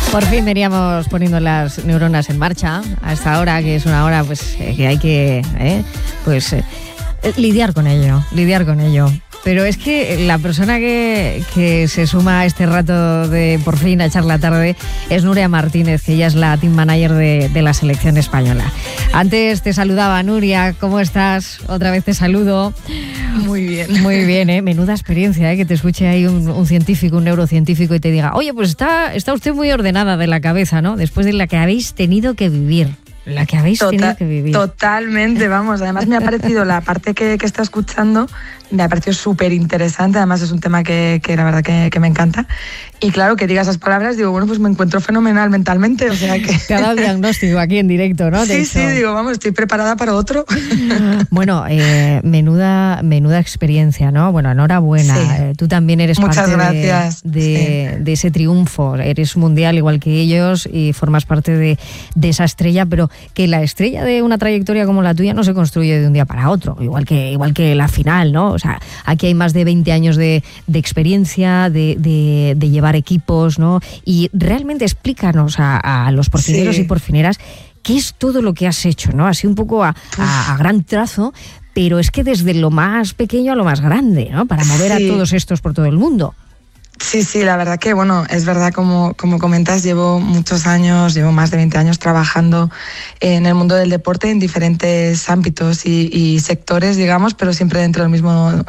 Por fin veníamos poniendo las neuronas en marcha a esta hora, que es una hora pues que hay que lidiar con ello. Pero es que la persona que se suma a este rato de por fin a echar la tarde es Nuria Martínez, que ella es la team manager de la selección española. Antes te saludaba, Nuria, ¿cómo estás? Otra vez te saludo. Muy bien. Muy bien, ¿eh? Menuda experiencia, ¿eh? Que te escuche ahí un científico, un neurocientífico y te diga, oye, pues está usted muy ordenada de la cabeza, ¿no? Después de la que habéis tenido que vivir. Tenido que vivir. Totalmente, vamos. Además me ha parecido la parte que está escuchando, me ha parecido súper interesante. Además es un tema que la verdad que me encanta. Y claro, que diga esas palabras, digo, bueno, pues me encuentro fenomenal mentalmente. O sea que... Te ha dado el diagnóstico aquí en directo, ¿no? Sí, digo, vamos, estoy preparada para otro. Bueno, menuda experiencia, ¿no? Bueno, enhorabuena. Sí. Tú también eres Muchas parte gracias. de ese triunfo. Eres mundial igual que ellos y formas parte de esa estrella, pero que la estrella de una trayectoria como la tuya no se construye de un día para otro, igual que la final, ¿no? O sea, aquí hay más de 20 años de experiencia, de llevar equipos, ¿no? Y realmente explícanos a los porfineros y porfineras qué es todo lo que has hecho, ¿no? Así un poco a gran trazo, pero es que desde lo más pequeño a lo más grande, ¿no? Para mover a todos estos por todo el mundo. Sí, la verdad que, bueno, es verdad, como comentas, llevo muchos años, llevo más de 20 años trabajando en el mundo del deporte en diferentes ámbitos y sectores, digamos, pero siempre dentro del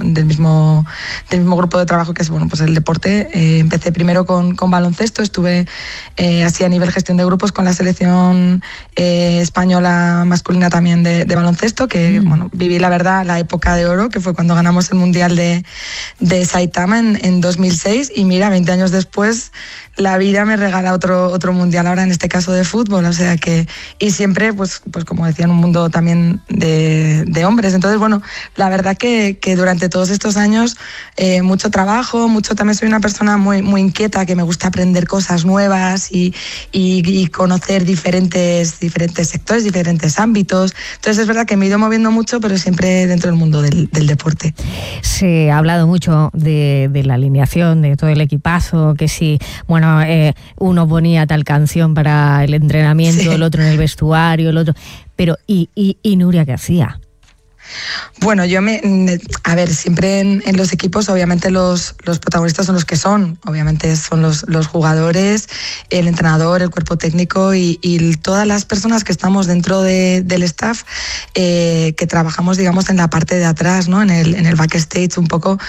mismo grupo de trabajo que es, bueno, pues el deporte. Empecé primero con baloncesto, estuve así a nivel gestión de grupos con la selección española masculina también de baloncesto, que, bueno, viví la verdad la época de oro, que fue cuando ganamos el Mundial de Saitama en 2006. Y mira, 20 años después, la vida me regala otro mundial ahora, en este caso de fútbol. O sea que, y siempre, pues como decía, en un mundo también de hombres. Entonces, bueno, la verdad que durante todos estos años, mucho trabajo, también soy una persona muy, muy inquieta, que me gusta aprender cosas nuevas y conocer diferentes sectores, diferentes ámbitos. Entonces, es verdad que me he ido moviendo mucho, pero siempre dentro del mundo del deporte. Se ha hablado mucho de la alineación, de todo el equipazo, que si, bueno, uno ponía tal canción para el entrenamiento, el otro en el vestuario, el otro... Pero, ¿y Nuria qué hacía? Bueno, a ver, siempre en los equipos obviamente los protagonistas son los que son, obviamente son los jugadores, el entrenador, el cuerpo técnico y todas las personas que estamos dentro del staff, que trabajamos, digamos, en la parte de atrás, ¿no? En el backstage un poco,